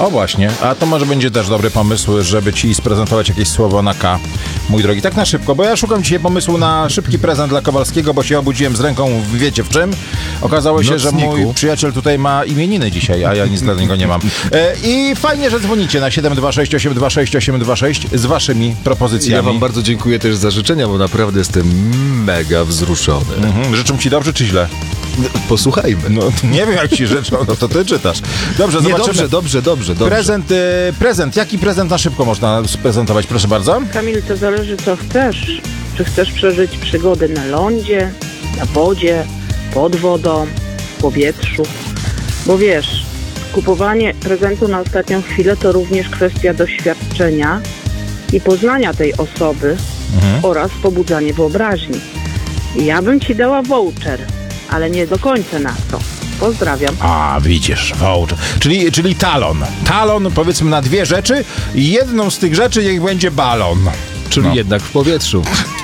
O właśnie, a to może będzie też dobry pomysł, żeby ci sprezentować jakieś słowo na K, mój drogi. Tak na szybko, bo ja szukam dzisiaj pomysłu na szybki prezent dla Kowalskiego, bo się obudziłem z ręką, wiecie w czym? Okazało się, że mój przyjaciel tutaj ma imieniny dzisiaj, a ja nic dla niego nie mam. I fajnie, że dzwonicie na 726 826 826 z waszymi propozycjami. Ja wam bardzo dziękuję też za życzenia, bo naprawdę jestem mega wzruszony. Życzą ci dobrze czy źle? Posłuchajmy. No, nie wiem jak ci życzą, no to ty czytasz. Dobrze, zobaczymy. Dobrze. Prezent. Jaki prezent na szybko można sprezentować? Proszę bardzo. Kamil, to zależy co chcesz. Czy chcesz przeżyć przygody na lądzie, na wodzie, pod wodą, w powietrzu? Bo wiesz, kupowanie prezentu na ostatnią chwilę to również kwestia doświadczenia i poznania tej osoby oraz pobudzanie wyobraźni. Ja bym ci dała voucher, ale nie do końca na to. Pozdrawiam. A, widzisz, voucher. Czyli talon. Talon, powiedzmy, na dwie rzeczy i jedną z tych rzeczy niech będzie balon. Czyli jednak w powietrzu.